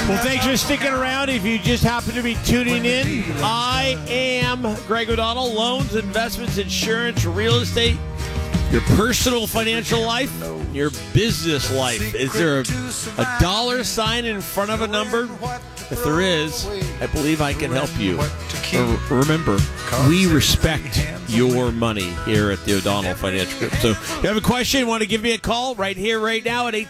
Well, thanks for sticking around. If you just happen to be tuning in, I am Greg O'Donnell. Loans, investments, insurance, real estate, your personal financial life, your business life. Is there a dollar sign in front of a number? If there is, I believe I can help you. Remember, we respect your money here at the O'Donnell Financial Group. So if you have a question, want to give me a call right here, right now at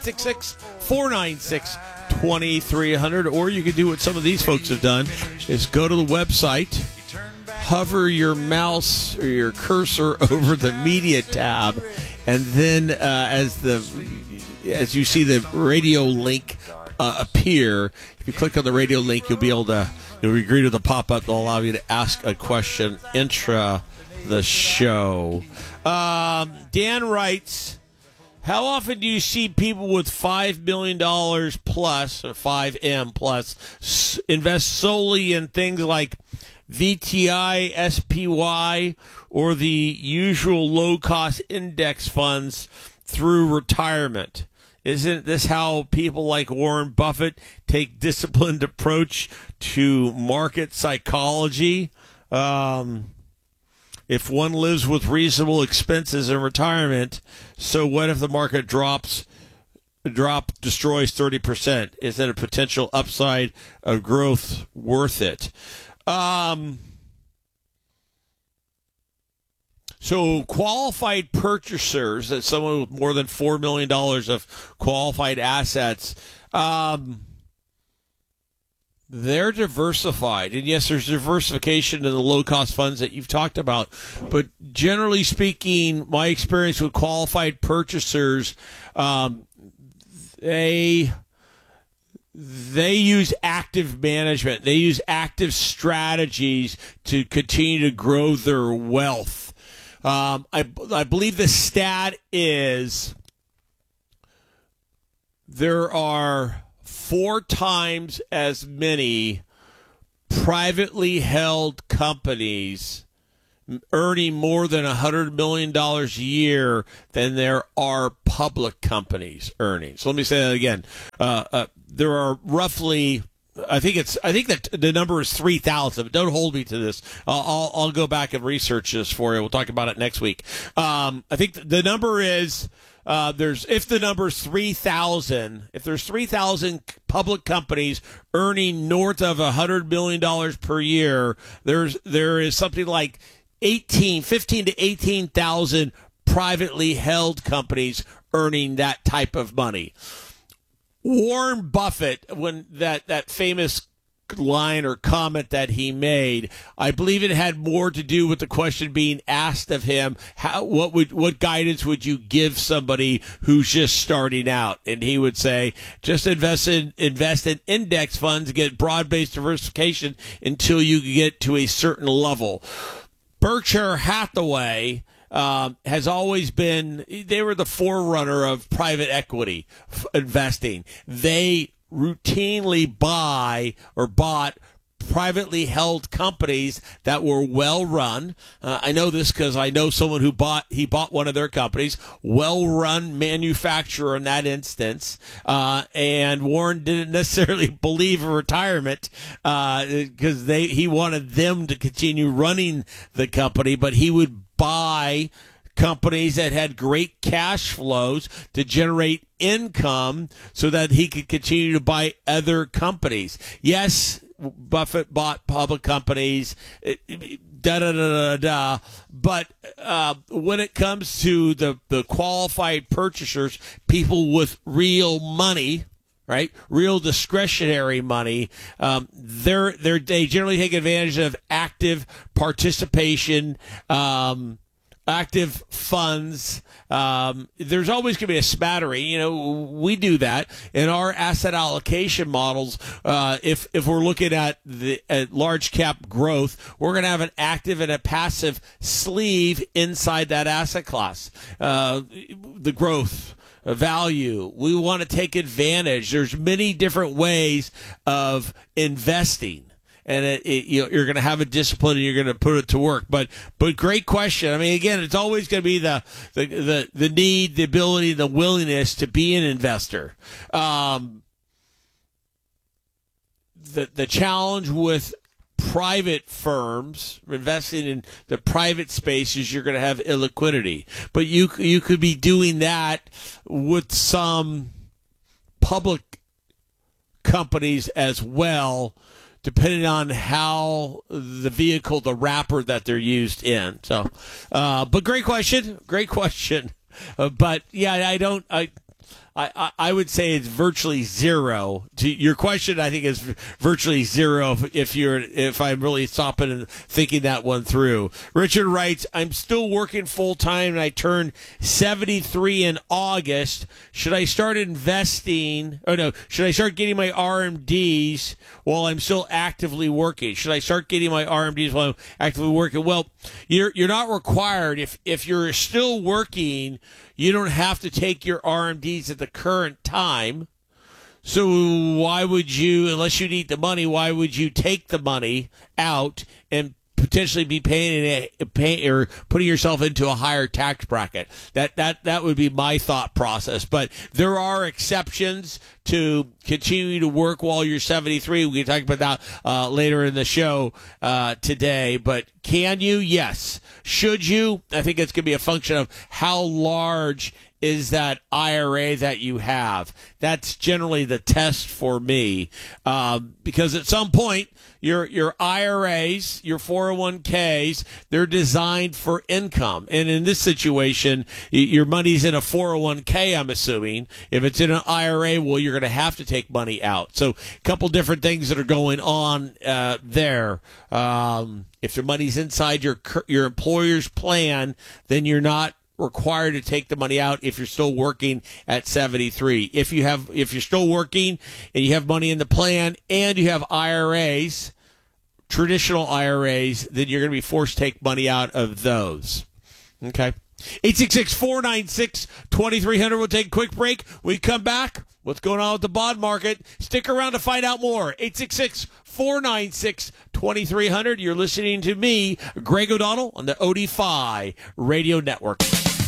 866-496-2300. Or you can do what some of these folks have done, is go to the website, hover your mouse or your cursor over the media tab, and then as you see the radio link appear, if you click on the radio link, you'll agree to the pop-up that'll allow you to ask a question intra the show. Dan writes, how often do you see people with $5 million plus, or 5M plus, invest solely in things like VTI, SPY, or the usual low-cost index funds through retirement? Isn't this how people like Warren Buffett take disciplined approach to market psychology? If one lives with reasonable expenses in retirement, so what if the market destroys 30%? Isn't a potential upside of growth worth it? So qualified purchasers, that's someone with more than $4 million of qualified assets, they're diversified. And yes, there's diversification in the low-cost funds that you've talked about. But generally speaking, my experience with qualified purchasers, they use active management. They use active strategies to continue to grow their wealth. I believe the stat is there are 4 times as many privately held companies earning more than $100 million a year than there are public companies earning. So let me say that again. There are roughly, I think that the number is 3,000. Don't hold me to this. I'll go back and research this for you. We'll talk about it next week. I think the number is if the number is 3,000, if there's 3,000 public companies earning north of $100 million per year, there is something like 15 to 18,000 privately held companies earning that type of money. Warren Buffett, when that famous line or comment that he made, I believe it had more to do with the question being asked of him, what guidance would you give somebody who's just starting out? And he would say, just invest in index funds, get broad-based diversification until you get to a certain level. Berkshire Hathaway has always been, they were the forerunner of private equity investing. They routinely bought privately held companies that were well run. I know this because I know someone who bought one of their companies, well run manufacturer in that instance. And Warren didn't necessarily believe in retirement because he wanted them to continue running the company, but he would buy companies that had great cash flows to generate income so that he could continue to buy other companies. Yes, Buffett bought public companies, but when it comes to the qualified purchasers, people with real money, right, real discretionary money, they generally take advantage of active participation, active funds. There's always going to be a smattering. We do that in our asset allocation models. If we're looking at large cap growth, we're going to have an active and a passive sleeve inside that asset class. The growth value, we want to take advantage. There's many different ways of investing. And you're going to have a discipline and you're going to put it to work. But great question. I mean, again, it's always going to be the need, the ability, the willingness to be an investor. the challenge with private firms investing in the private spaces, you're going to have illiquidity. But you could be doing that with some public companies as well, depending on how the vehicle, the wrapper that they're used in. So, but great question. But yeah, I would say it's virtually zero. To your question, I think is virtually zero if I'm really stopping and thinking that one through. Richard writes, I'm still working full time and I turn 73 in August. Should I start investing? Oh no, should I start getting my RMDs while I'm still actively working? Should I start getting my RMDs while I'm actively working? Well, you're not required. If you're still working, you don't have to take your RMDs at the current time. So why would you, unless you need the money, why would you take the money out and potentially be paying or putting yourself into a higher tax bracket? That would be my thought process. But there are exceptions to continue to work while you're 73. We can talk about that later in the show today. But can you? Yes. Should you? I think it's going to be a function of how large is that IRA that you have. That's generally the test for me, because at some point your IRAs, your 401ks, they're designed for income. And in this situation, your money's in a 401k, I'm assuming. If it's in an IRA, well, you're going to have to take money out. So a couple different things that are going on there. If your money's inside your employer's plan, then you're not required to take the money out if you're still working at 73. If you're still working and you have money in the plan and you have IRAs, traditional IRAs, then you're going to be forced to take money out of those. Okay. 866-496-2300. We'll take a quick break. We come back. What's going on with the bond market? Stick around to find out more. 866-496-2300. You're listening to me, Greg O'Donnell, on the OD5 Radio Network.